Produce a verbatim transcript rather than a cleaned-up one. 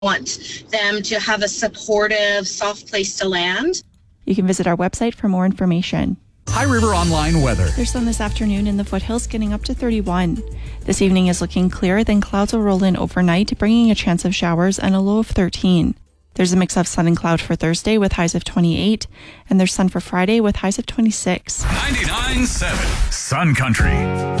want them to have a supportive, soft place to land. You can visit our website for more information. High River Online weather. There's sun this afternoon in the foothills, getting up to thirty-one. This evening is looking clear, then clouds will roll in overnight, bringing a chance of showers and a low of thirteen. There's a mix of sun and cloud for Thursday with highs of twenty-eight, and there's sun for Friday with highs of twenty-six. ninety-nine point seven Sun Country.